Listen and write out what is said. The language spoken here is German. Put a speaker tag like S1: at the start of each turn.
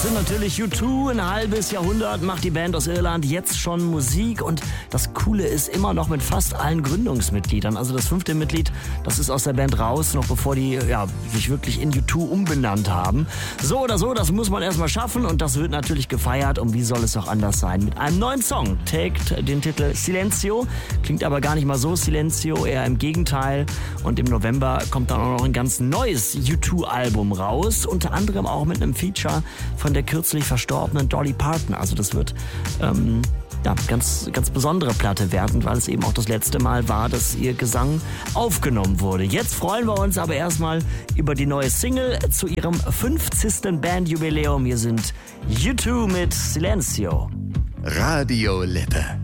S1: sind natürlich U2, ein halbes Jahrhundert macht die Band aus Irland jetzt schon Musik und das Coole ist immer noch mit fast allen Gründungsmitgliedern. Also das 5. Mitglied, das ist aus der Band raus, noch bevor die sich wirklich in U2 umbenannt haben. So oder so, das muss man erstmal schaffen und das wird natürlich gefeiert und wie soll es auch anders sein? Mit einem neuen Song, trägt den Titel Silenzio, klingt aber gar nicht mal so Silenzio, eher im Gegenteil und im November kommt dann auch noch ein ganz neues U2-Album raus, unter anderem auch mit einem Feature von der kürzlich verstorbenen Dolly Parton. Also das wird ganz, ganz besondere Platte werden, weil es eben auch das letzte Mal war, dass ihr Gesang aufgenommen wurde. Jetzt freuen wir uns aber erstmal über die neue Single zu ihrem 50. Bandjubiläum. Hier sind U2 mit Silenzio.
S2: Radio Lippe.